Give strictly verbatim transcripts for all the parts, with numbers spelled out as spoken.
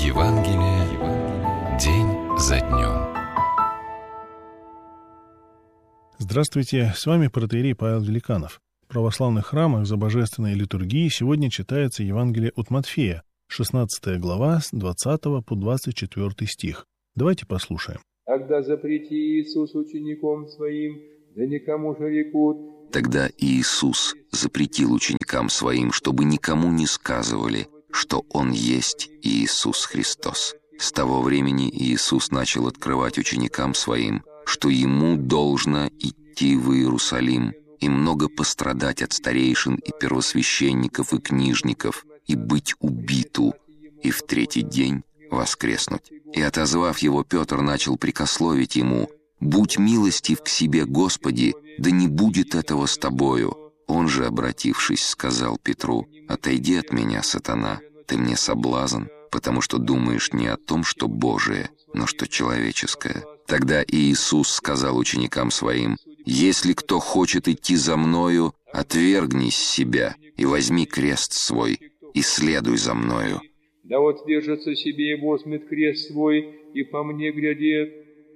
Евангелие день за днем. Здравствуйте, с вами протоиерей Павел Великанов. В православных храмах за божественной литургией сегодня читается Евангелие от Матфея, шестнадцатая глава, с двадцатого по двадцать четвёртый стих. Давайте послушаем. «Тогда запрети Иисус ученикам своим, да никому же рекут». Тогда Иисус запретил ученикам своим, чтобы никому не сказывали, что Он есть Иисус Христос. С того времени Иисус начал открывать ученикам своим, что Ему должно идти в Иерусалим и много пострадать от старейшин и первосвященников и книжников, и быть убиту, и в третий день воскреснуть. И, отозвав его, Петр начал прикословить ему: «Будь милостив к себе, Господи, да не будет этого с тобою». Он же, обратившись, сказал Петру: «Отойди от меня, сатана, ты мне соблазн, потому что думаешь не о том, что Божие, но что человеческое». Тогда Иисус сказал ученикам своим: «Если кто хочет идти за Мною, отвергнись себя и возьми крест свой, и следуй за Мною». Да вот держится себе и возьмет крест свой, и по мне глядит.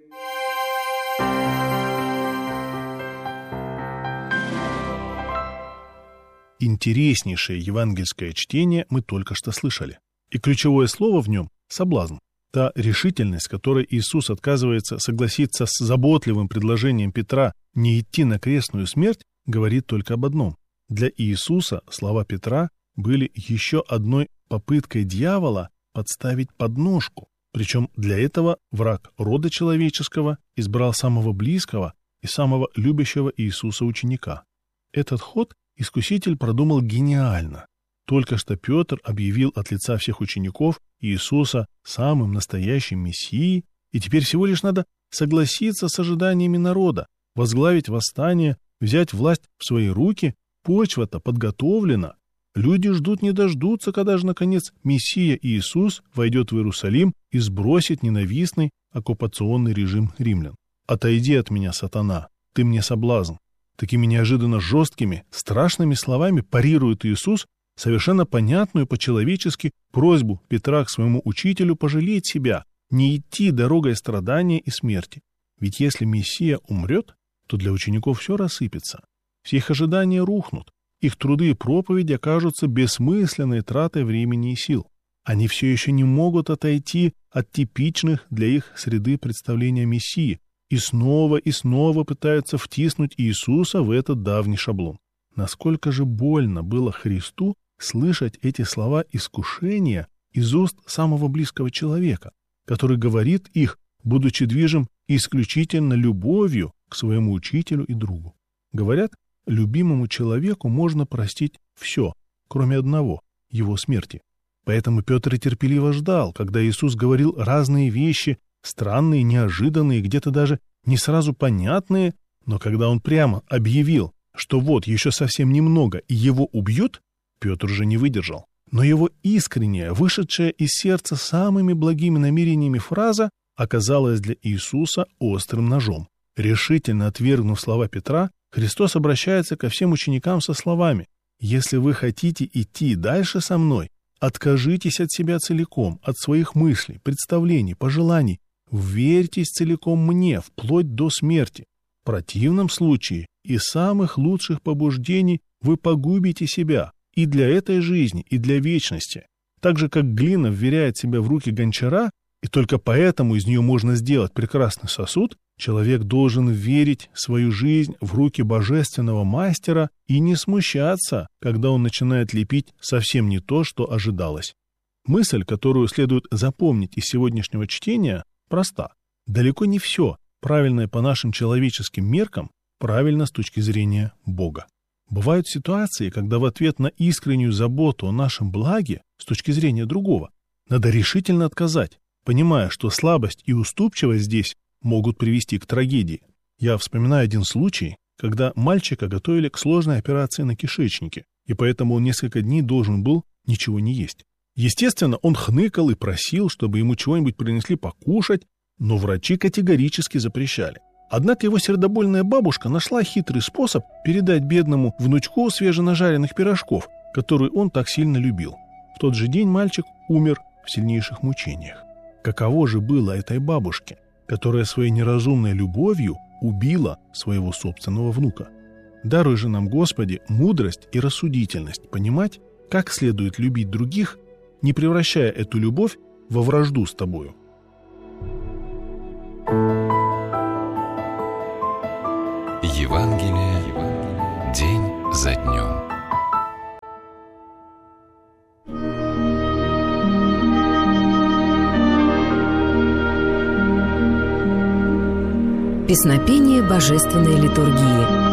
Интереснейшее евангельское чтение мы только что слышали. И ключевое слово в нем — соблазн. Та решительность, с которой Иисус отказывается согласиться с заботливым предложением Петра не идти на крестную смерть, говорит только об одном. Для Иисуса слова Петра были еще одной попыткой дьявола подставить подножку. Причем для этого враг рода человеческого избрал самого близкого и самого любящего Иисуса ученика. Этот ход искуситель продумал гениально. Только что Петр объявил от лица всех учеников Иисуса самым настоящим Мессией, и теперь всего лишь надо согласиться с ожиданиями народа, возглавить восстание, взять власть в свои руки. Почва-то подготовлена. Люди ждут не дождутся, когда же, наконец, Мессия Иисус войдет в Иерусалим и сбросит ненавистный оккупационный режим римлян. «Отойди от меня, сатана, ты мне соблазн». Такими неожиданно жесткими, страшными словами парирует Иисус совершенно понятную по-человечески просьбу Петра к своему учителю пожалеть себя, не идти дорогой страдания и смерти. Ведь если Мессия умрет, то для учеников все рассыпется. Все их ожидания рухнут, их труды и проповеди окажутся бессмысленной тратой времени и сил. Они все еще не могут отойти от типичных для их среды представления Мессии и снова и снова пытаются втиснуть Иисуса в этот давний шаблон. Насколько же больно было Христу слышать эти слова искушения из уст самого близкого человека, который говорит их, будучи движим исключительно любовью к своему учителю и другу. Говорят, любимому человеку можно простить все, кроме одного — его смерти. Поэтому Петр и терпеливо ждал, когда Иисус говорил разные вещи, странные, неожиданные, где-то даже не сразу понятные, но когда он прямо объявил, что вот еще совсем немного и его убьют, Петр уже не выдержал. Но его искренняя, вышедшая из сердца самыми благими намерениями фраза оказалась для Иисуса острым ножом. Решительно отвергнув слова Петра, Христос обращается ко всем ученикам со словами: «Если вы хотите идти дальше со мной, откажитесь от себя целиком, от своих мыслей, представлений, пожеланий, вверьтесь целиком мне, вплоть до смерти. В противном случае из самых лучших побуждений вы погубите себя и для этой жизни, и для вечности. Так же, как глина вверяет себя в руки гончара, и только поэтому из нее можно сделать прекрасный сосуд, человек должен верить свою жизнь в руки божественного мастера и не смущаться, когда он начинает лепить совсем не то, что ожидалось». Мысль, которую следует запомнить из сегодняшнего чтения, проста. Далеко не все, правильное по нашим человеческим меркам, правильно с точки зрения Бога. Бывают ситуации, когда в ответ на искреннюю заботу о нашем благе с точки зрения другого надо решительно отказать, понимая, что слабость и уступчивость здесь могут привести к трагедии. Я вспоминаю один случай, когда мальчика готовили к сложной операции на кишечнике, и поэтому он несколько дней должен был ничего не есть. Естественно, он хныкал и просил, чтобы ему чего-нибудь принесли покушать, но врачи категорически запрещали. Однако его сердобольная бабушка нашла хитрый способ передать бедному внучку свеженажаренных пирожков, которые он так сильно любил. В тот же день мальчик умер в сильнейших мучениях. Каково же было этой бабушке, которая своей неразумной любовью убила своего собственного внука? Даруй же нам, Господи, мудрость и рассудительность понимать, как следует любить других, не превращая эту любовь во вражду с Тобою. Евангелие день за днем. Песнопение божественной литургии.